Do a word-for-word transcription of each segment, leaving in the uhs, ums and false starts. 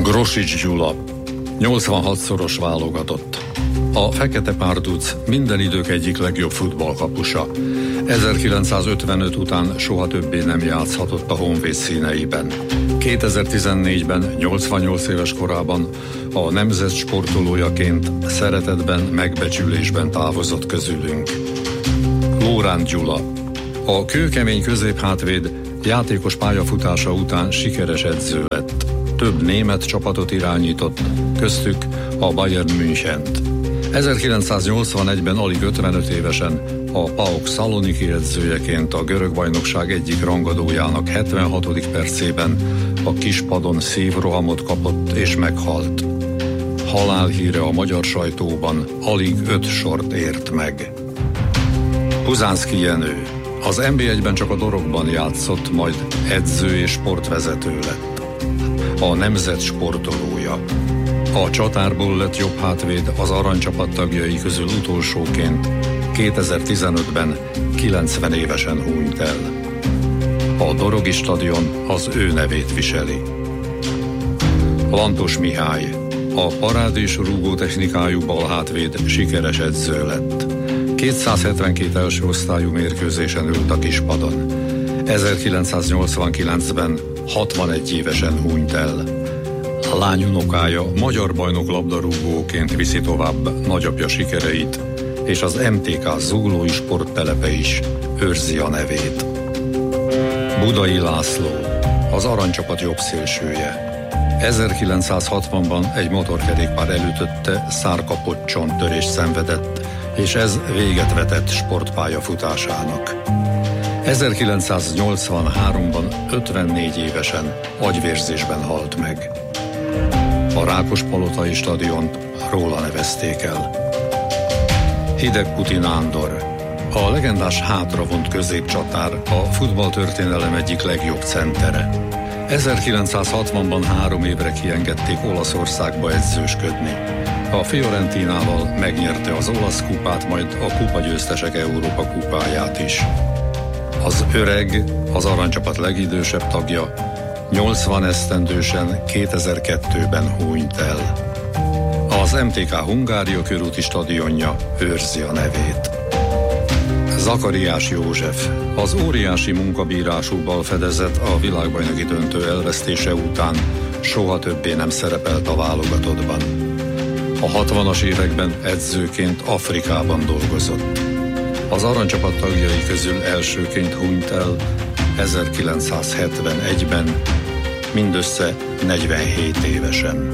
Grosics Gyula, nyolcvanhatszoros válogatott. A Fekete Párduc minden idők egyik legjobb futballkapusa. ezerkilencszázötvenöt után soha többé nem játszhatott a Honvéd színeiben. kétezer-tizennégyben, nyolcvannyolc éves korában a nemzet sportolójaként szeretetben, megbecsülésben távozott közülünk. Lóránt Gyula, a kőkemény középhátvéd játékos pályafutása után sikeres edző lett. Több német csapatot irányított, köztük a Bayern Münchent. ezerkilencszáznyolcvanegyben alig ötvenöt évesen a PAOK Szaloniki edzőjeként a görög bajnokság egyik rangadójának hetvenhatodik percében a kispadon szívrohamot kapott és meghalt. Halálhíre a magyar sajtóban alig öt sort ért meg. Puzánszky Jenő, az en bé egyben csak a Dorogban játszott, majd edző és sportvezető lett. A nemzet sportolója. A csatárból lett jobb hátvéd, az aranycsapat tagjai közül utolsóként kétezer-tizenötben kilencven évesen hunyt el. A Dorogi stadion az ő nevét viseli. Lantos Mihály, a parád és rúgó technikájú balhátvéd sikeres edző lett. kétszázhetvenkét első osztályú mérkőzésen ült a kispadon. ezerkilencszáznyolcvankilencben hatvanegy évesen hunyt el. A lány unokája magyar bajnok labdarúgóként viszi tovább nagyapja sikereit, és az em té ká zuglói sporttelepe is őrzi a nevét. Budai László, az aranycsapat jobbszélsője. ezerkilencszázhatvanban egy motorkerékpár elütötte, szárkapott csonttörést szenvedett, és ez véget vetett sportpályafutásának. ezerkilencszáznyolcvanháromban ötvennégy évesen agyvérzésben halt meg. A Rákospalotai stadiont róla nevezték el. Hidegkuti Nándor, a legendás hátravont középcsatár, a futballtörténelem egyik legjobb centere. ezerkilencszázhatvanban három évre kiengedték Olaszországba edzősködni. A Fiorentinával megnyerte az olasz kupát, majd a kupagyőztesek Európa kupáját is. Az öreg, az aranycsapat legidősebb tagja, nyolcvan esztendősen kétezer-kettőben hunyt el. Az em té ká Hungária körúti stadionja őrzi a nevét. Zakariás József, az óriási munkabírású balfedezet a világbajnoki döntő elvesztése után soha többé nem szerepelt a válogatottban. A hatvanas években edzőként Afrikában dolgozott. Az aranycsapat tagjai közül elsőként hunyt el ezerkilencszázhetvenegyben, mindössze negyvenhét évesen.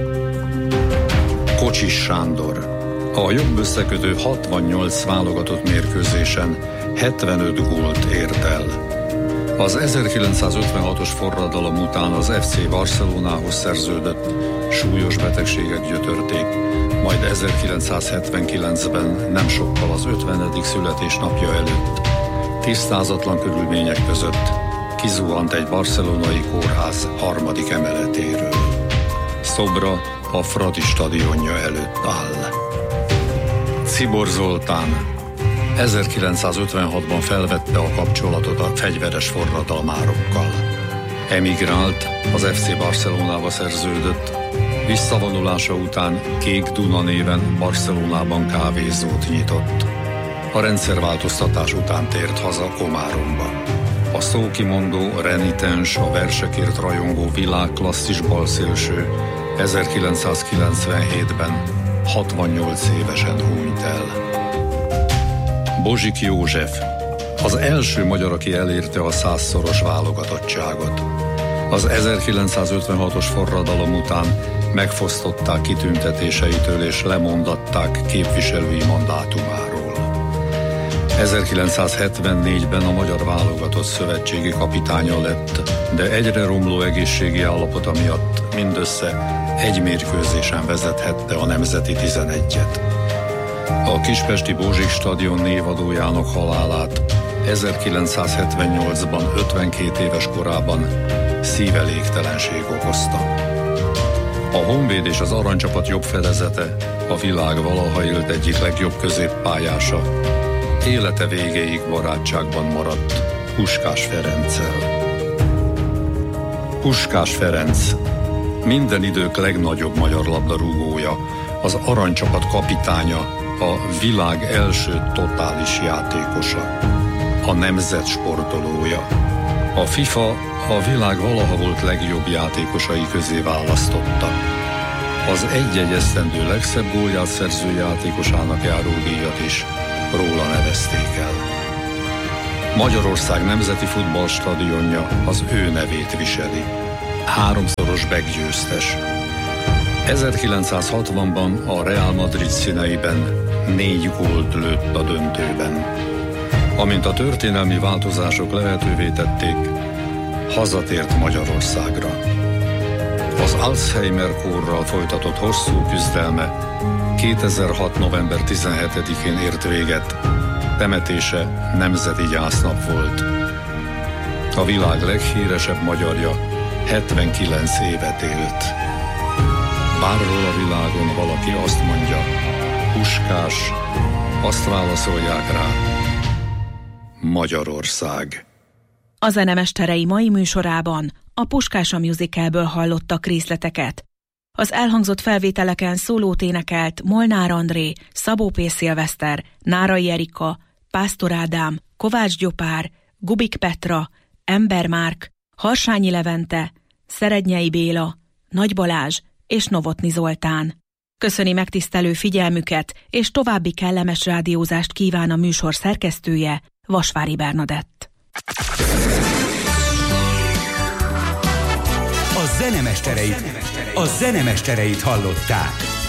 Kocsis Sándor, a jobb összekötő hatvannyolc válogatott mérkőzésen hetvenöt gólt ért el. Az ezerkilencszázötvenhatos forradalom után az ef cé Barcelonához szerződött, súlyos betegségek gyötörték, majd ezerkilencszázhetvenkilencben nem sokkal az ötvenedik születésnapja előtt tisztázatlan körülmények között kizuhant egy barcelonai kórház harmadik emeletéről. Szobra a Fradi stadionja előtt áll. Czibor Zoltán ezerkilencszázötvenhatban felvette a kapcsolatot a fegyveres forradalmárokkal. Emigrált, az ef cé Barcelonába szerződött, visszavonulása után Kék Duna néven Barcelonában kávézót nyitott. A rendszerváltoztatás után tért haza Komáromba. A szókimondó, renitens, a versekért rajongó világklasszis balszélső ezerkilencszázkilencvenhétben hatvannyolc évesen hunyt el. Bozsik József, az első magyar, aki elérte a százszoros válogatottságot. Az ezerkilencszázötvenhatos forradalom után megfosztották kitüntetéseitől és lemondatták képviselői mandátumáról. ezerkilencszázhetvennégyben a magyar válogatott szövetségi kapitánya lett, de egyre romló egészségi állapota miatt mindössze egy mérkőzésen vezethette a nemzeti tizenegyet. A kispesti Bozsik stadion névadójának halálát ezerkilencszázhetvennyolcban ötvenkét éves korában szívelégtelenség okozta. A Honvéd és az aranycsapat jobb fedezete, a világ valaha élt egyik legjobb középpályása, élete végéig barátságban maradt Puskás Ferenccel. Puskás Ferenc, minden idők legnagyobb magyar labdarúgója, az aranycsapat kapitánya, a világ első totális játékosa, a nemzet sportolója. A FIFA a világ valaha volt legjobb játékosai közé választotta. Az egy-egy esztendő legszebb gólját szerző játékosának járó díjat is róla nevezték el. Magyarország nemzeti futballstadionja az ő nevét viseli. Háromszoros bek-győztes. ezerkilencszázhatvanban a Real Madrid színeiben négy gólt lőtt a döntőben. Amint a történelmi változások lehetővé tették, hazatért Magyarországra. Az Alzheimer-kórral folytatott hosszú küzdelme kétezer-hat. november tizenhetedikén ért véget, temetése nemzeti gyásznap volt. A világ leghíresebb magyarja hetvenkilenc évet élt. Bárhol a világon valaki azt mondja, Puskás, azt válaszolják rá, Magyarország. A Zenemesterei mai műsorában a Puskás a musicalből hallottak részleteket. Az elhangzott felvételeken szólót énekelt Molnár André, Szabó P. Szilveszter, Nárai Erika, Pásztor Ádám, Kovács Gyopár, Gubik Petra, Ember Márk, Harsányi Levente, Szerednyei Béla, Nagy Balázs és Novotny Zoltán. Köszöni megtisztelő figyelmüket, és további kellemes rádiózást kíván a műsor szerkesztője, Vasvári Bernadett. A zenemestereit, a zenemestereit hallották.